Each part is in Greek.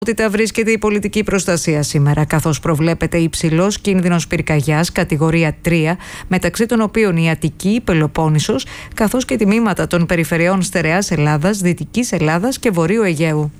Βρίσκεται η πολιτική προστασία σήμερα, καθώς προβλέπεται υψηλός κίνδυνος πυρκαγιάς κατηγορία 3, μεταξύ των οποίων η Αττική, η Πελοπόννησος, καθώς και τμήματα των περιφερειών Στερεάς Ελλάδας, Δυτικής Ελλάδας και Βορείου Αιγαίου.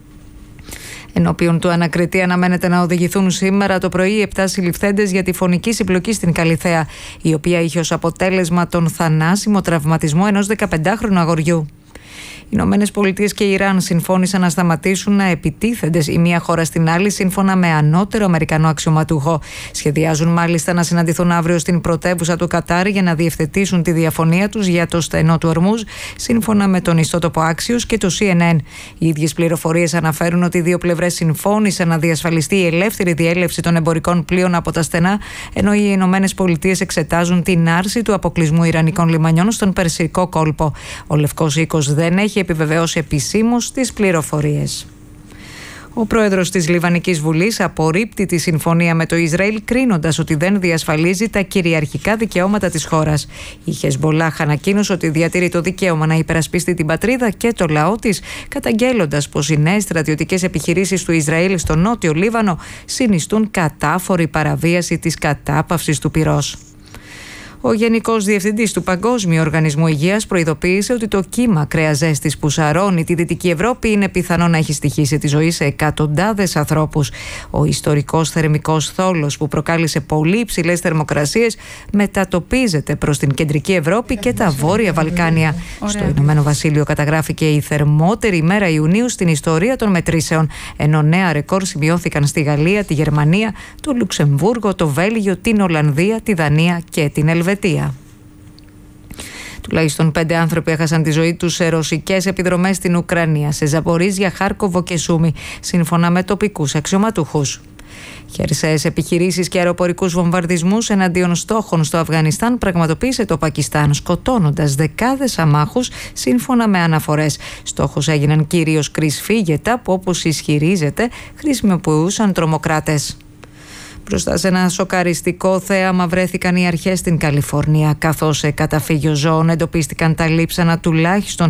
Ενώπιον του ανακριτή αναμένεται να οδηγηθούν σήμερα το πρωί 7 συλληφθέντες για τη φωνική συμπλοκή στην Καλιθέα, η οποία είχε ως αποτέλεσμα τον θανάσιμο τραυματισμό ενός 15χρονου αγοριού. Οι Ηνωμένες Πολιτείες και η Ιράν συμφώνησαν να σταματήσουν να επιτίθενται η μία χώρα στην άλλη, σύμφωνα με ανώτερο Αμερικανό αξιωματούχο. Σχεδιάζουν μάλιστα να συναντηθούν αύριο στην πρωτεύουσα του Κατάρ για να διευθετήσουν τη διαφωνία τους για το στενό του Ορμούζ, σύμφωνα με τον ιστότοπο Axios και το CNN. Οι ίδιες πληροφορίες αναφέρουν ότι οι δύο πλευρές συμφώνησαν να διασφαλιστεί η ελεύθερη διέλευση των εμπορικών πλοίων από τα στενά, ενώ οι Ηνωμένες Πολιτείες εξετάζουν την άρση του αποκλεισμού ιρανικών λιμανιών στον Περσικό κόλπο. Ο Λευκός Οίκος δεν έχει επιβεβαιώσει επισήμως τις πληροφορίες. Ο πρόεδρος της Λιβανικής Βουλής απορρίπτει τη συμφωνία με το Ισραήλ, κρίνοντας ότι δεν διασφαλίζει τα κυριαρχικά δικαιώματα της χώρας. Η Χεσμπολάχ ανακοίνωσε ότι διατηρεί το δικαίωμα να υπερασπιστεί την πατρίδα και το λαό της, καταγγέλλοντας πως οι νέες στρατιωτικές επιχειρήσεις του Ισραήλ στο νότιο Λίβανο συνιστούν κατάφορη παραβίαση της κατάπαυσης του πυρός. Ο Γενικός Διευθυντής του Παγκόσμιου Οργανισμού Υγείας προειδοποίησε ότι το κύμα κρέας ζέστης που σαρώνει τη Δυτική Ευρώπη είναι πιθανό να έχει στοιχήσει τη ζωή σε εκατοντάδες ανθρώπους. Ο ιστορικός θερμικός θόλος που προκάλεσε πολύ υψηλές θερμοκρασίες μετατοπίζεται προς την Κεντρική Ευρώπη και τα Βόρεια Βαλκάνια. Στο Ηνωμένο Βασίλειο καταγράφηκε η θερμότερη ημέρα Ιουνίου στην ιστορία των μετρήσεων, ενώ νέα ρεκόρ σημειώθηκαν στη Γαλλία, τη Γερμανία, το Λουξεμβούργο, το Βέλγιο, την Ολλανδία, τη Δανία και την Ελβετία. Τουλάχιστον 5 άνθρωποι έχασαν τη ζωή τους σε ρωσικές επιδρομές στην Ουκρανία, σε Ζαπορίζια, Χάρκοβο και Σούμι, σύμφωνα με τοπικούς αξιωματούχους. Χερσαίες επιχειρήσεις και αεροπορικούς βομβαρδισμούς εναντίον στόχων στο Αφγανιστάν πραγματοποίησε το Πακιστάν, σκοτώνοντας δεκάδες αμάχους, σύμφωνα με αναφορές. Στόχος έγιναν κυρίως κρυσφύγετα που, όπως ισχυρίζεται, χρησιμοποιούσαν τρομοκράτες. Μπροστά σε ένα σοκαριστικό θέαμα βρέθηκαν οι αρχές στην Καλιφόρνια, καθώς σε καταφύγιο ζώων εντοπίστηκαν τα λείψανα τουλάχιστον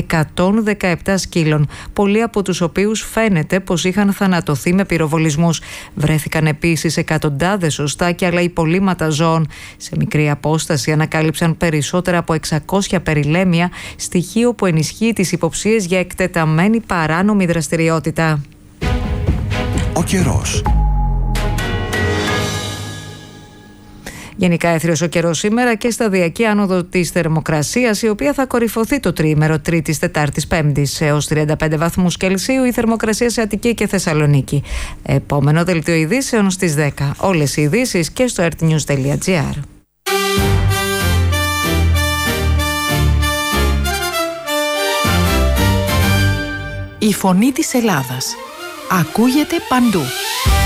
117 σκύλων, πολλοί από τους οποίους φαίνεται πως είχαν θανατωθεί με πυροβολισμούς. Βρέθηκαν επίσης εκατοντάδες οστάκια αλλά υπολείμματα ζώων. Σε μικρή απόσταση ανακάλυψαν περισσότερα από 600 περιλέμια, στοιχείο που ενισχύει τις υποψίες για εκτεταμένη παράνομη δραστηριότητα. Ο καιρός. Γενικά έθριος ο καιρός σήμερα και σταδιακή άνοδο της θερμοκρασίας, η οποία θα κορυφωθεί το τριήμερο Τρίτης, Τετάρτης, Πέμπτης έως 35 βαθμούς Κελσίου η θερμοκρασία σε Αττική και Θεσσαλονίκη. Επόμενο δελτίο ειδήσεων στις 10. Όλες οι ειδήσεις και στο earthnews.gr. Η φωνή της Ελλάδας ακούγεται παντού.